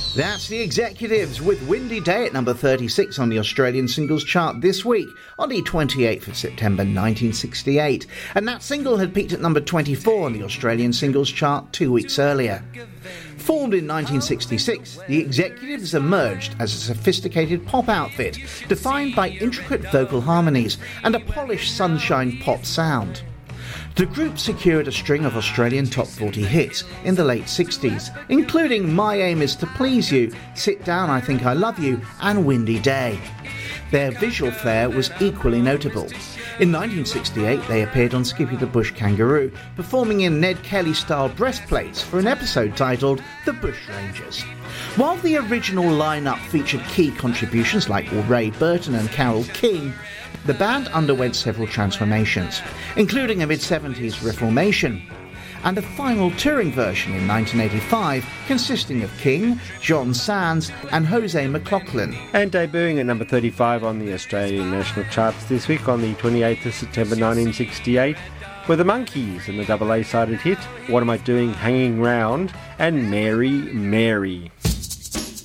That's The Executives with Windy Day at number 36 on the Australian singles chart this week, on the 28th of September 1968. And that single had peaked at number 24 on the Australian singles chart 2 weeks earlier. Formed in 1966, The Executives emerged as a sophisticated pop outfit, defined by intricate vocal harmonies and a polished sunshine pop sound. The group secured a string of Australian top 40 hits in the late 60s, including My Aim Is to Please You, Sit Down I Think I Love You and Windy Day. Their visual flair was equally notable. In 1968, they appeared on Skippy the Bush Kangaroo, performing in Ned Kelly-style breastplates for an episode titled The Bushrangers. While the original lineup featured key contributions like Ray Burton and Carole King, the band underwent several transformations, including a mid-70s reformation, and a final touring version in 1985 consisting of King, John Sands and Jose McLaughlin. And debuting at number 35 on the Australian national charts this week on the 28th of September 1968 were the Monkees and the double A-sided hit What Am I Doing Hanging Round and Mary Mary.